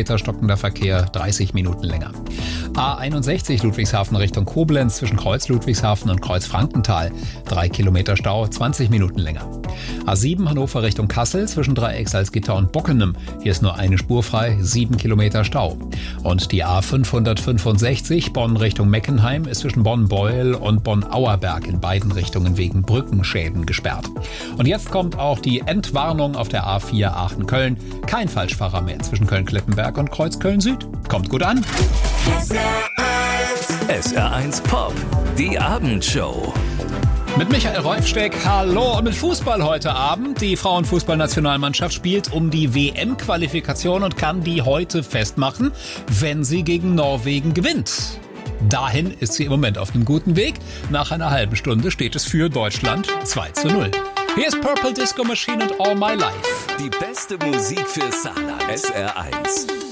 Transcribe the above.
Kilometer, stockender Verkehr 30 Minuten länger. A61 Ludwigshafen Richtung Koblenz zwischen Kreuz Ludwigshafen und Kreuz Frankenthal. 3 Kilometer Stau, 20 Minuten länger. A7 Hannover Richtung Kassel zwischen Dreieck Salzgitter und Bockenem. Hier ist nur eine Spur frei, 7 Kilometer Stau. Und die A565 Bonn Richtung Meckenheim ist zwischen Bonn-Beuel und Bonn-Auerberg in beiden Richtungen wegen Brückenschäden gesperrt. Und jetzt kommt auch die Entwarnung auf der A4 Aachen-Köln. Kein Falschfahrer mehr zwischen Köln-Klippenberg und Kreuz Köln-Süd. Kommt gut an. SR1 Pop, die Abendshow. Mit Michael Rolfsteck, hallo, und mit Fußball heute Abend. Die Frauenfußballnationalmannschaft spielt um die WM-Qualifikation und kann die heute festmachen, wenn sie gegen Norwegen gewinnt. Dahin ist sie im Moment auf einem guten Weg. Nach einer halben Stunde steht es für Deutschland 2:0. Hier ist Purple Disco Machine und All My Life. Die beste Musik für Saarland. SR1.